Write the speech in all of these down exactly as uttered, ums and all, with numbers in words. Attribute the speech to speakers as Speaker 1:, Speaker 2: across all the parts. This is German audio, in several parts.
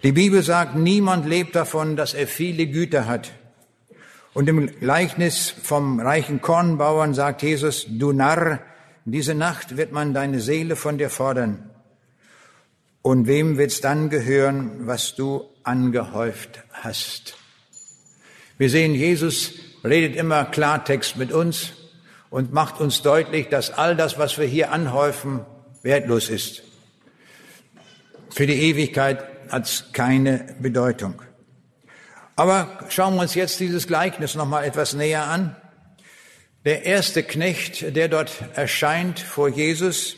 Speaker 1: Die Bibel sagt, niemand lebt davon, dass er viele Güter hat. Und im Gleichnis vom reichen Kornbauern sagt Jesus, du Narr, diese Nacht wird man deine Seele von dir fordern. Und wem wird's dann gehören, was du angehäuft hast? Wir sehen, Jesus redet immer Klartext mit uns und macht uns deutlich, dass all das, was wir hier anhäufen, wertlos ist. Für die Ewigkeit hat es keine Bedeutung. Aber schauen wir uns jetzt dieses Gleichnis noch mal etwas näher an. Der erste Knecht, der dort erscheint vor Jesus,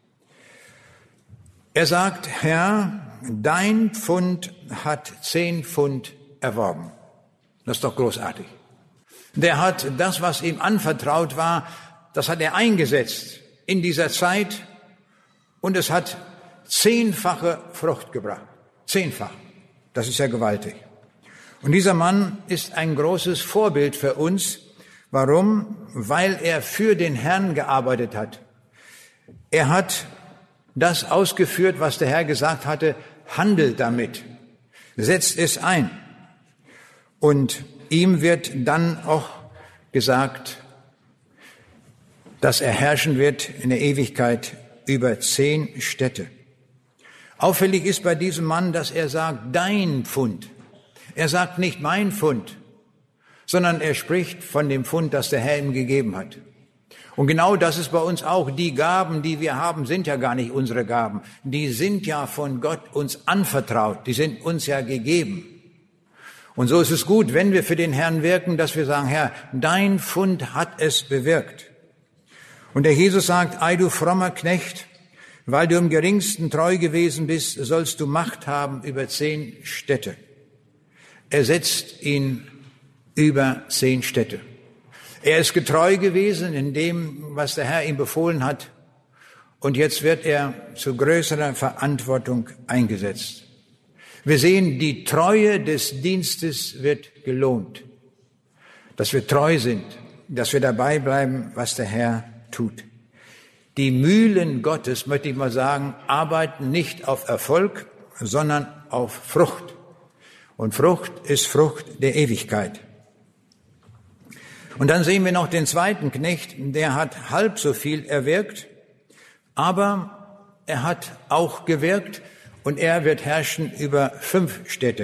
Speaker 1: er sagt, Herr, dein Pfund hat zehn Pfund erworben. Das ist doch großartig. Der hat das, was ihm anvertraut war, das hat er eingesetzt in dieser Zeit und es hat zehnfache Frucht gebracht. Zehnfach. Das ist ja gewaltig. Und dieser Mann ist ein großes Vorbild für uns. Warum? Weil er für den Herrn gearbeitet hat. Er hat das ausgeführt, was der Herr gesagt hatte, handelt damit, setzt es ein. Und ihm wird dann auch gesagt, dass er herrschen wird in der Ewigkeit über zehn Städte. Auffällig ist bei diesem Mann, dass er sagt, dein Pfund. Er sagt nicht mein Pfund, sondern er spricht von dem Pfund, das der Herr ihm gegeben hat. Und genau das ist bei uns auch. Die Gaben, die wir haben, sind ja gar nicht unsere Gaben. Die sind ja von Gott uns anvertraut. Die sind uns ja gegeben. Und so ist es gut, wenn wir für den Herrn wirken, dass wir sagen, Herr, dein Pfund hat es bewirkt. Und der Jesus sagt, ei du frommer Knecht, weil du im geringsten treu gewesen bist, sollst du Macht haben über zehn Städte. Er setzt ihn über zehn Städte. Er ist getreu gewesen in dem, was der Herr ihm befohlen hat. Und jetzt wird er zu größerer Verantwortung eingesetzt. Wir sehen, die Treue des Dienstes wird gelohnt. Dass wir treu sind, dass wir dabei bleiben, was der Herr tut. Die Mühlen Gottes, möchte ich mal sagen, arbeiten nicht auf Erfolg, sondern auf Frucht. Und Frucht ist Frucht der Ewigkeit. Und dann sehen wir noch den zweiten Knecht, der hat halb so viel erwirkt, aber er hat auch gewirkt und er wird herrschen über fünf Städte.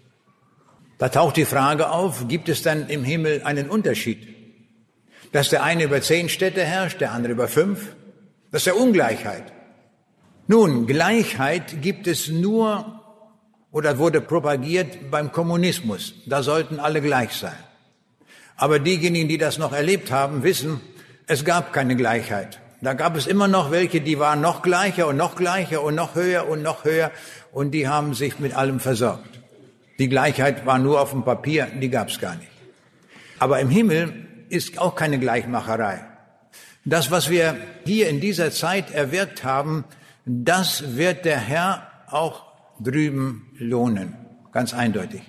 Speaker 1: Da taucht die Frage auf, gibt es dann im Himmel einen Unterschied? Dass der eine über zehn Städte herrscht, der andere über fünf? Das ist ja Ungleichheit. Nun, Gleichheit gibt es nur oder wurde propagiert beim Kommunismus. Da sollten alle gleich sein. Aber diejenigen, die das noch erlebt haben, wissen, es gab keine Gleichheit. Da gab es immer noch welche, die waren noch gleicher und noch gleicher und noch höher und noch höher und die haben sich mit allem versorgt. Die Gleichheit war nur auf dem Papier, die gab es gar nicht. Aber im Himmel ist auch keine Gleichmacherei. Das, was wir hier in dieser Zeit erwirkt haben, das wird der Herr auch drüben lohnen. Ganz eindeutig.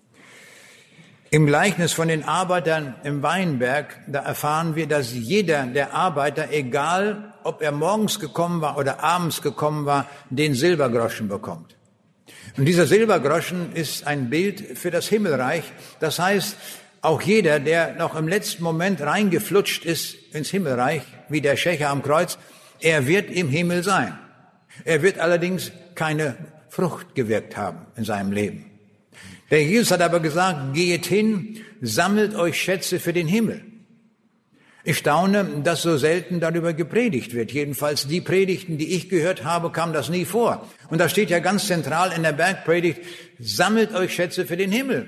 Speaker 1: Im Gleichnis von den Arbeitern im Weinberg, da erfahren wir, dass jeder der Arbeiter, egal ob er morgens gekommen war oder abends gekommen war, den Silbergroschen bekommt. Und dieser Silbergroschen ist ein Bild für das Himmelreich. Das heißt, auch jeder, der noch im letzten Moment reingeflutscht ist ins Himmelreich, wie der Schächer am Kreuz, er wird im Himmel sein. Er wird allerdings keine Frucht gewirkt haben in seinem Leben. Der Jesus hat aber gesagt, geht hin, sammelt euch Schätze für den Himmel. Ich staune, dass so selten darüber gepredigt wird. Jedenfalls die Predigten, die ich gehört habe, kam das nie vor. Und da steht ja ganz zentral in der Bergpredigt, sammelt euch Schätze für den Himmel.